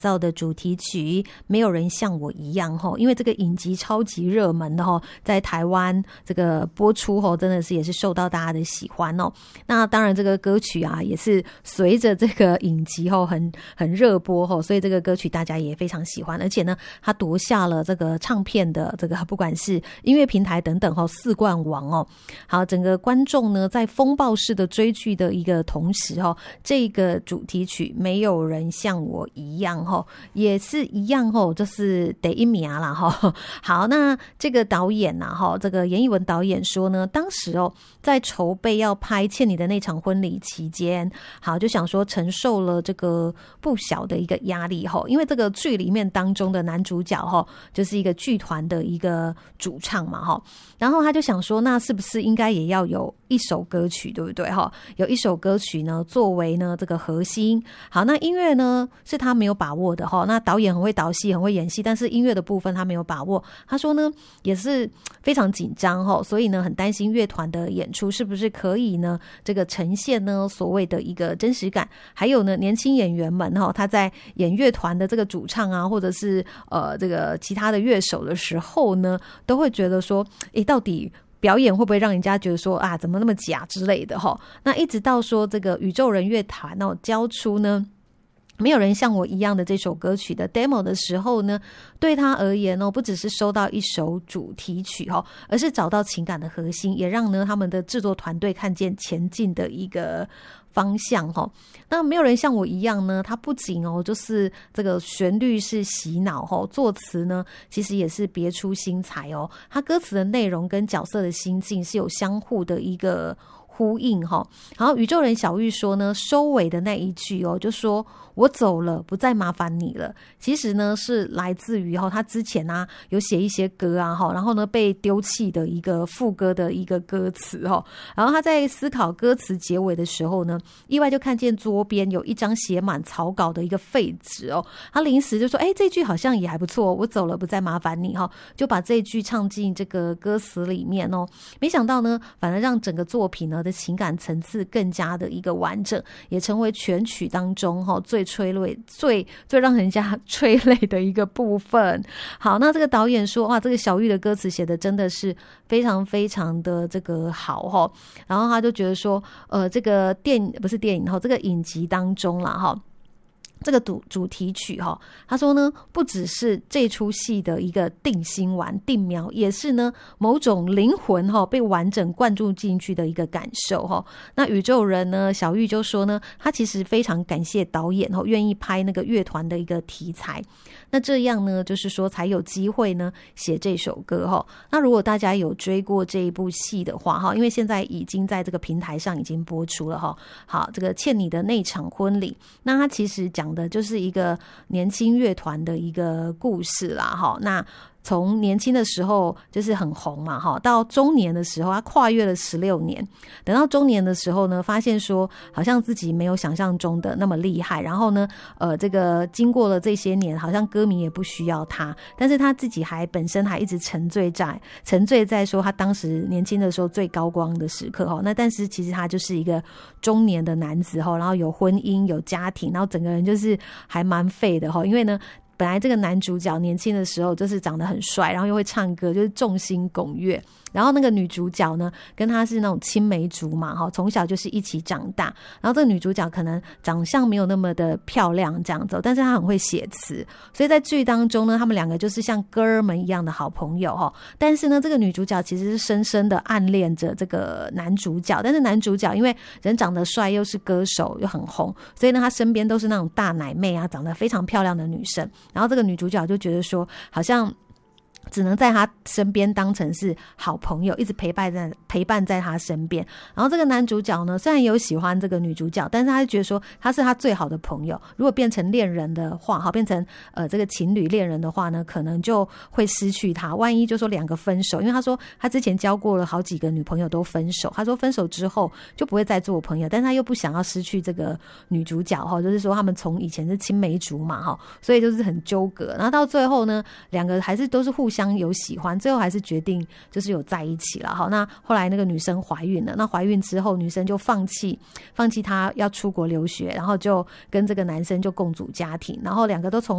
造的主题曲《没有人像我一样》因为这个影集超级热门的在台湾这个播出真的是也是受到大家的喜欢那当然这个歌曲啊也是随着这个影集很热播所以这个歌曲大家也非常喜欢，而且呢它夺下了这个唱片的这个不管是音乐平台等等4冠王好，整个观众呢在风暴式的追剧的一个同时这个主题曲《没有人像我一样》也是一样就是第一名啦好，那这个导演啊这个严艺文导演说呢，当时在筹备要拍《欠你的那场婚礼》期间，好就想说承受了这个不小的一个压力因为这个剧里面当中的男主角就是一个剧团的一个主唱嘛然后他就想说那是不是应该也要有一首歌曲对不对有一首歌曲呢作为呢这个核心。好，那音乐呢是他没有把握的那导演很会导戏很会演戏，但是音乐的部分他没有把握，他说呢也是非常紧张所以呢很担心乐团的演出是不是可以呢这个呈现呢所谓的一个真实感，还有呢年轻演员们他在演乐团的这个主唱啊或者是这个其他的乐手的时候呢都会觉得说到底表演会不会让人家觉得说啊怎么那么假之类的那一直到说这个宇宙人乐团交出呢没有人像我一样的这首歌曲的 demo 的时候呢，对他而言不只是收到一首主题曲而是找到情感的核心，也让呢他们的制作团队看见前进的一个方向那没有人像我一样呢，它不仅就是这个旋律是洗脑作词呢其实也是别出心裁它歌词的内容跟角色的心境是有相互的一个呼应然后宇宙人小玉说呢，收尾的那一句就说我走了不再麻烦你了，其实呢是来自于他之前啊有写一些歌啊然后呢被丢弃的一个副歌的一个歌词然后他在思考歌词结尾的时候呢，意外就看见桌边有一张写满草稿的一个废纸他临时就说这句好像也还不错，我走了不再麻烦你就把这句唱进这个歌词里面没想到呢反而让整个作品呢的情感层次更加的一个完整，也成为全曲当中最催泪最让人家催泪的一个部分。好，那这个导演说哇，这个小玉的歌词写的真的是非常非常的这个好然后他就觉得说这个不是电影这个影集当中啦这个主题曲他说呢不只是这出戏的一个定心丸定苗，也是呢某种灵魂被完整灌注进去的一个感受那宇宙人呢小玉就说呢，他其实非常感谢导演愿意拍那个乐团的一个题材，那这样呢就是说才有机会呢写这首歌那如果大家有追过这一部戏的话因为现在已经在这个平台上已经播出了好，这个欠你的那场婚礼，那他其实讲的就是一个年轻乐团的一个故事啦那从年轻的时候就是很红嘛到中年的时候他跨越了16年，等到中年的时候呢发现说好像自己没有想象中的那么厉害，然后呢这个经过了这些年好像歌迷也不需要他，但是他自己本身还一直沉醉在说他当时年轻的时候最高光的时刻那但是其实他就是一个中年的男子然后有婚姻有家庭，然后整个人就是还蛮废的因为呢本来这个男主角年轻的时候就是长得很帅，然后又会唱歌，就是众星拱月，然后那个女主角呢跟他是那种青梅竹马从小就是一起长大，然后这个女主角可能长相没有那么的漂亮这样子但是她很会写词，所以在剧当中呢他们两个就是像哥们一样的好朋友但是呢这个女主角其实是深深的暗恋着这个男主角，但是男主角因为人长得帅又是歌手又很红，所以呢他身边都是那种大奶妹啊长得非常漂亮的女生，然后这个女主角就觉得说好像只能在他身边当成是好朋友，一直陪伴在他身边。然后这个男主角呢，虽然有喜欢这个女主角，但是他就觉得说他是他最好的朋友，如果变成恋人的话，好变成这个情侣恋人的话呢，可能就会失去他。万一就说两个分手，因为他说他之前交过了好几个女朋友都分手，他说分手之后就不会再做朋友，但是他又不想要失去这个女主角哈，就是说他们从以前是青梅竹马哈，所以就是很纠葛。然后到最后呢，两个还是都是互相有喜欢，最后还是决定就是有在一起了。好，那后来那个女生怀孕了，那怀孕之后女生就放弃她要出国留学，然后就跟这个男生就共组家庭，然后两个都从